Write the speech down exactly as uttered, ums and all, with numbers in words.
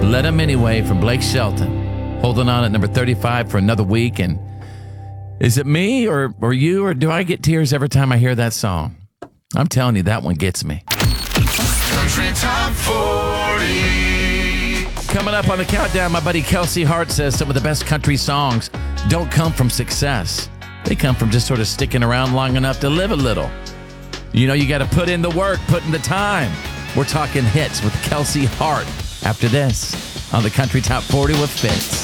Let 'Em Anyway from Blake Shelton. Holding on at number thirty-five for another week. And is it me or, or you, or do I get tears every time I hear that song? I'm telling you, that one gets me. Country Top forty. Coming up on the countdown, my buddy Kelsey Hart says some of the best country songs don't come from success. They come from just sort of sticking around long enough to live a little. You know, you got to put in the work, put in the time. We're talking hits with Kelsey Hart after this on the Country Top forty with Fitz.